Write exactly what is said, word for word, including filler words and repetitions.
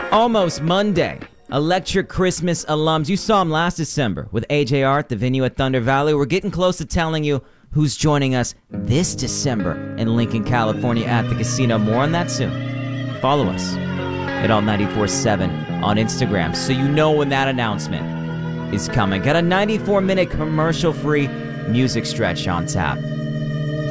Almost Monday. Electric Christmas alums. You saw him last December with A J R at the venue at Thunder Valley. We're getting close to telling you who's joining us this December in Lincoln, California at the casino. More on that soon. Follow us at all ninety-four point seven on Instagram so you know when that announcement is coming. Got a ninety-four minute commercial-free music stretch on tap.